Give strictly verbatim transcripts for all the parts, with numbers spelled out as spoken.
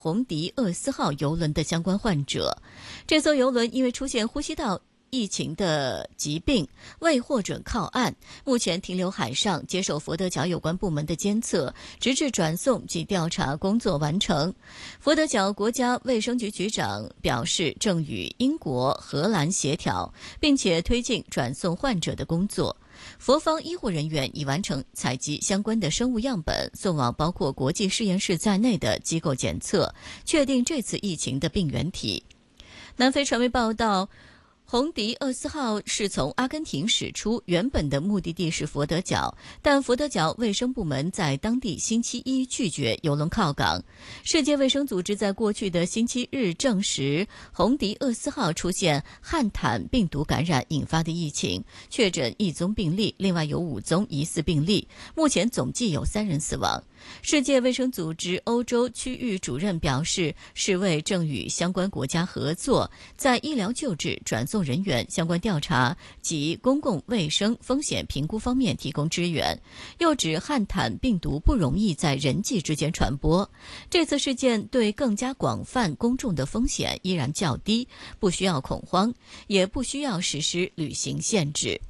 红迪厄斯号邮轮的相关患者。这艘邮轮因为出现呼吸道疫情的疾病未获准靠岸，目前停留海上接受佛得角有关部门的监测，直至转送及调查工作完成。佛得角国家卫生局局长表示，正与英国、荷兰协调，并且推进转送患者的工作。佛方医护人员已完成采集相关的生物样本，送往包括国际实验室在内的机构检测，确定这次疫情的病原体。南非传媒报道，红迪厄斯号是从阿根廷驶出，原本的目的地是佛得角，但佛得角卫生部门在当地星期一拒绝邮轮靠港。世界卫生组织在过去的星期日证实，红迪厄斯号出现汉坦病毒感染引发的疫情，确诊一宗病例，另外有五宗疑似病例，目前总计有三人死亡。世界卫生组织欧洲区域主任表示，世卫正与相关国家合作，在医疗救治、转送人员、相关调查及公共卫生风险评估方面提供支援。又指汉坦病毒不容易在人际之间传播，这次事件对更加广泛公众的风险依然较低，不需要恐慌，也不需要实施旅行限制。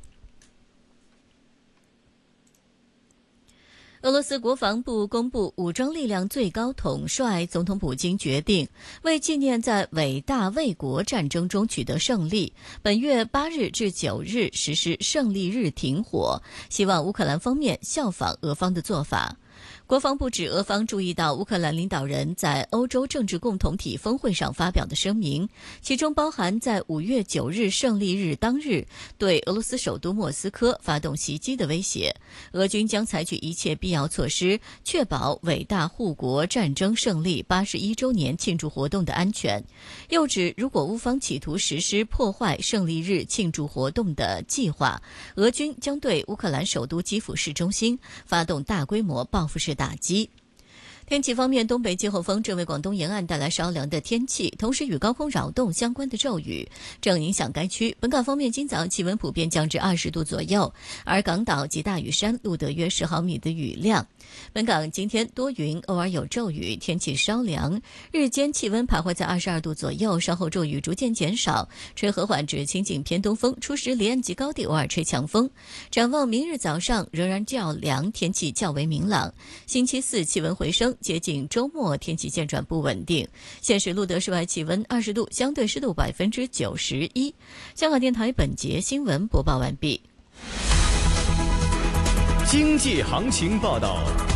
俄罗斯国防部公布，武装力量最高统帅总统普京决定为纪念在伟大卫国战争中取得胜利，本月八日至九日实施胜利日停火，希望乌克兰方面效仿俄方的做法。国防部指，俄方注意到乌克兰领导人在欧洲政治共同体峰会上发表的声明，其中包含在五月九日胜利日当日对俄罗斯首都莫斯科发动袭击的威胁。俄军将采取一切必要措施，确保伟大护国战争胜利八十一周年庆祝活动的安全。又指，如果乌方企图实施破坏胜利日庆祝活动的计划，俄军将对乌克兰首都基辅市中心发动大规模报复式打击。天气方面，东北季候风正为广东沿岸带来稍凉的天气，同时与高空扰动相关的骤雨正影响该区。本港方面，今早气温普遍降至二十度左右，而港岛及大屿山录得约十毫米的雨量。本港今天多云，偶尔有骤雨，天气稍凉，日间气温徘徊在二十二度左右，稍后骤雨逐渐减少，吹和缓至清劲偏东风，初时离岸及高地偶尔吹强风。展望明日早上仍然较凉，天气较为明朗。星期四气温回升，接近周末天气渐转不稳定。现时录得室外气温二十度，相对湿度百分之九十一。香港电台本节新闻播报完毕。 经济行情报道。